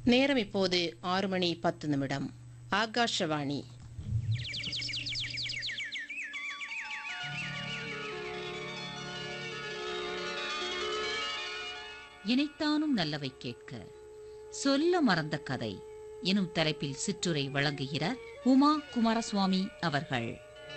நேரம் இப்போது 6:10. ஆகாஷவாணி. இனைத்தானும் நல்லவை கேட்க, சொல்ல மறந்த கதை எனும் தலைப்பில் சிற்றுரை வழங்குகிறார் உமா குமாரசுவாமி அவர்கள்.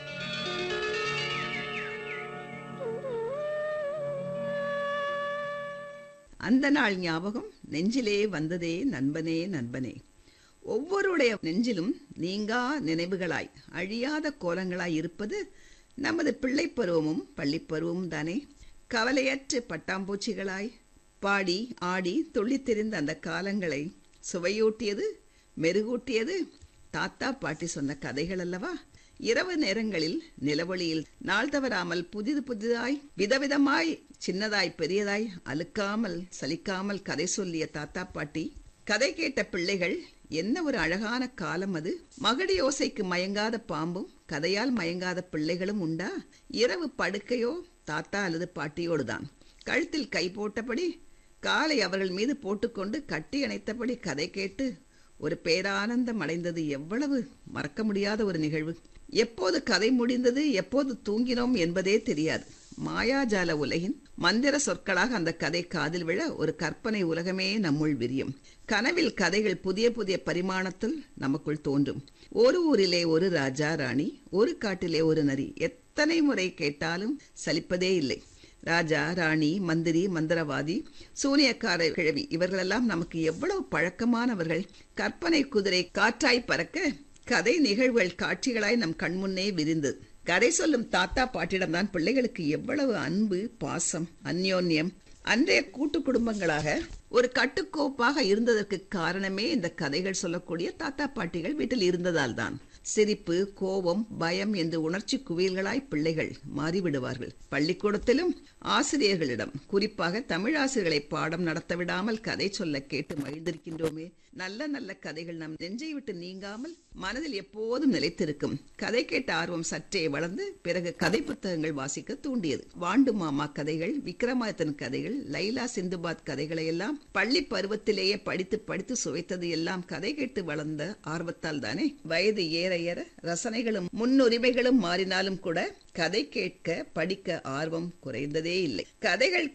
அந்த நாள் ஞாபகம் நெஞ்சிலே வந்ததே நண்பனே நண்பனே. ஒவ்வொருடைய நெஞ்சிலும் நீங்கா நினைவுகளாய் அழியாத கோலங்களாய் இருப்பது நமது பிள்ளை பருவமும் பள்ளிப்பருவமும் தானே. கவலையற்று பட்டாம்பூச்சிகளாய் பாடி ஆடி துள்ளித்திரிந்த அந்த காலங்களை சுவையூட்டியது மெருகூட்டியது தாத்தா பாட்டி சொன்ன கதைகள் அல்லவா. இரவு நேரங்களில் நிலவொளியில் நாள் தவறாமல் புதிதாய் விதவிதமாய் சின்னதாய் பெரியதாய் அலுக்காமல் சலிக்காமல் கதை சொல்லிய தாத்தா பாட்டி, கதை கேட்ட பிள்ளைகள். என்ன ஒரு அழகான காலம் அது. மகடி ஓசைக்கு மயங்காத பாம்பும் கதையால் மயங்காத பிள்ளைகளும் உண்டா? இரவு படுக்கையோ தாத்தா அல்லது பாட்டியோடுதான். கழுத்தில் கை போட்டபடி காலை அவர்கள் மீது போட்டுக்கொண்டு கட்டி அணைத்தபடி கதை கேட்டு ஒரு பேரானந்தம் அடைந்தது எவ்வளவு மறக்க முடியாத ஒரு நிகழ்வு. எப்போது கதை முடிந்தது, எப்போது தூங்கினோம் என்பதே தெரியாது. மாயாஜால உலகின் மந்திர சொற்களாக அந்த கதை காதில் விழ ஒரு கற்பனை உலகமே நம்முள் விரியும். கனவில் கதைகள் புதிய புதிய பரிமாணத்தில் நமக்குள் தோன்றும். ஒரு ஊரிலே ஒரு ராஜா ராணி, ஒரு காட்டிலே ஒரு நரி. எத்தனை முறை கேட்டாலும் சலிப்பதே இல்லை. ராஜா ராணி, மந்திரி, மந்திரவாதி, சூனியக்கார கிழவி, இவர்களெல்லாம் நமக்கு எவ்வளவு பழக்கமானவர்கள். கற்பனை குதிரை காற்றாய் பறக்க கதை நிகழ்வுகள் காட்சிகளாய் நம் கண்முன்னே விரிந்து. கதை சொல்லும் தாத்தா பாட்டிடம்தான் பிள்ளைகளுக்கு எவ்வளவு அன்பு, பாசம், அந்யோன்யம். அன்றைய கூட்டு குடும்பங்களாக ஒரு கட்டுக்கோப்பாக இருந்ததற்கு காரணமே இந்த கதைகள் சொல்லக்கூடிய தாத்தா பாட்டிகள் வீட்டில் இருந்ததால் தான். சிரிப்பு, கோபம், பயம் என்று உணர்ச்சி குவியல்களாய் பிள்ளைகள் மாறிவிடுவார்கள். பள்ளிக்கூடத்திலும் ஆசிரியர்களிடம், குறிப்பாக தமிழாசிரியர்களை பாடம் நடத்த விடாமல் கதை சொல்ல கேட்டு மகிழ்ந்திருக்கின்றோமே. நல்ல நல்ல கதைகள் நம் நெஞ்சை விட்டு நீங்காமல் மனதில் எப்போதும் நிலைத்திருக்கும். கதை கேட்ட ஆர்வம் சற்றே வளர்ந்து பிறகு கதை புத்தகங்கள் வாசிக்க தூண்டியது. வாண்டு மாமா கதைகள், விக்ரமாதித்தன் கதைகள், லைலா சிந்துபாத் கதைகளை எல்லாம் பள்ளி பருவத்திலேயே படித்து படித்து சுவைத்தது எல்லாம் கதை கேட்டு வளர்ந்த ஆர்வத்தால் தானே. வயது ஏற ஏற ரசனைகளும் முன்னுரிமைகளும் மாறினாலும் கூட கதை கேட்க படிக்க ஆர்வம் குறைந்ததே இல்லை. கதைகள்